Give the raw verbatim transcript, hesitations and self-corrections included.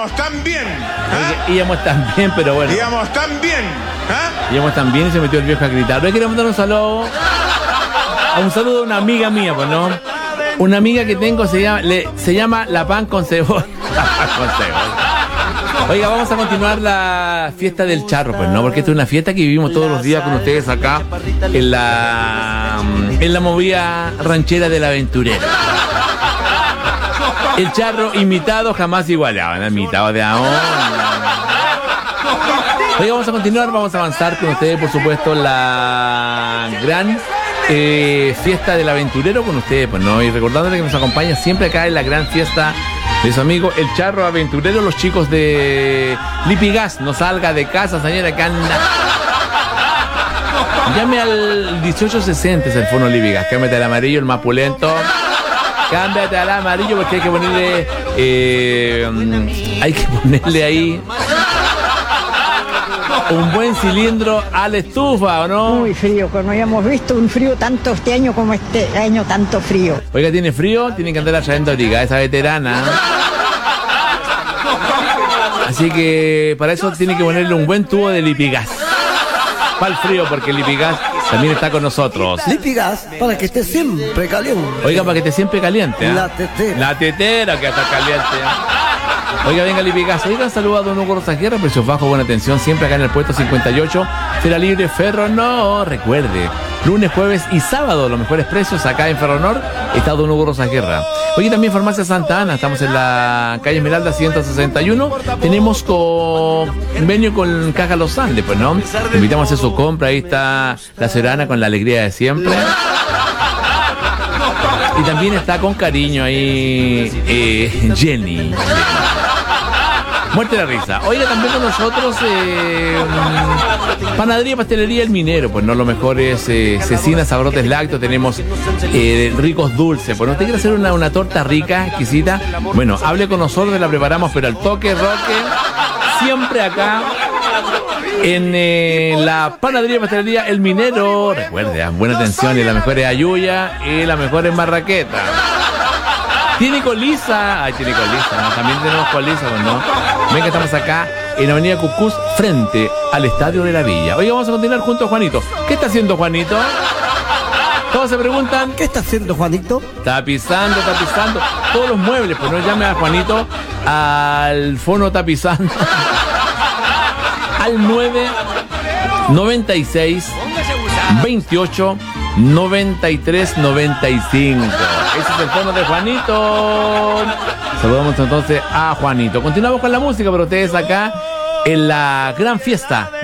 Íbamos tan bien. ¿Ah? Oye, íbamos tan bien, pero bueno. Íbamos tan bien. ¿Ah? Íbamos tan bien y se metió el viejo a gritar. Hoy queremos mandar un saludo a un saludo a una amiga mía, pues, ¿no? Una amiga que tengo se llama, le, se llama La Pan con Cebolla. Con cebolla. Oiga, vamos a continuar la fiesta del charro, pues, ¿no? Porque esta es una fiesta que vivimos todos los días con ustedes acá en la, en la movida ranchera del aventurero. El charro imitado jamás igualado, ¿no? Imitado de ahora. Oiga, vamos a continuar, vamos a avanzar con ustedes, por supuesto, la gran eh, fiesta del aventurero con ustedes, pues, ¿no? Y recordándole que nos acompaña siempre acá en la gran fiesta de su amigo el charro aventurero, los chicos de Lipigas. No salga de casa, señora, que anda. Llame al dieciocho sesenta, es el fono Lipigas. Cámbiate al amarillo, el más pulento. Cámbiate al amarillo porque hay que ponerle eh, hay que ponerle ahí un buen cilindro a la estufa, ¿o no? Muy frío, que no hayamos visto un frío tanto este año como este año, tanto frío. Oiga, ¿tiene frío? Tiene que andar trayendo abriga, esa veterana. Así que para eso tiene que ponerle un buen tubo de Lipigas. Para el frío, porque el Lipigas también está con nosotros. Lipigas, para que esté siempre caliente. Oiga, para que esté siempre caliente, ¿eh? La tetera. La tetera que está caliente, ¿eh? Oiga, venga, Lipigas. Oiga, saludo a don Hugo Rosaguerra, precios bajos, buena atención, siempre acá en el puesto cincuenta y ocho. Será libre Ferronor. Recuerde, lunes, jueves y sábado, los mejores precios acá en Ferronor. Está don Hugo Rosaguerra. Oye, también Farmacia Santa Ana, estamos en la calle Esmeralda ciento sesenta y uno. Tenemos convenio con Caja Los Andes, pues, ¿no? Te invitamos a hacer su compra. Ahí está la Serana con la alegría de siempre. Y también está con cariño ahí eh, Jenny. Muerte de la risa. Oiga, también con nosotros eh, Panadería y Pastelería El Minero. Pues no, lo mejor es eh, cecinas, sabrotes lácteos. Tenemos eh, ricos dulces. Pues no, ¿usted quiere hacer una, una torta rica, exquisita? Bueno, hable con nosotros, la preparamos, pero al toque, roque. Siempre acá en eh, la Panadería y Pastelería El Minero. Recuerde, buena atención, y la mejor es Ayuya y la mejor es Marraqueta. Tiene colisa. Ay, tiene colisa, ¿no? También tenemos colisa, pues, ¿no? Ven que estamos acá en Avenida Cucús, frente al Estadio de la Villa. Hoy vamos a continuar junto a Juanito. ¿Qué está haciendo Juanito? Todos se preguntan, ¿qué está haciendo Juanito? Tapizando, tapizando todos los muebles. Pues no, llame a Juanito al fono tapizando al nueve noventa y seis veintiocho noventa y tres noventa y cinco. Ese es el fono de Juanito. Saludamos entonces a Juanito. Continuamos con la música, pero ustedes acá en la gran fiesta